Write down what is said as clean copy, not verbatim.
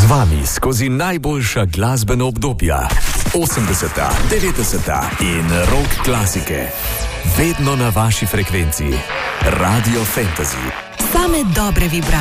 vami skozi najboljša glasbena obdobja. 80., 90. in rock klasike. Vedno na vaši frekvenci. Radio Fantasy. Same dobre vibracije.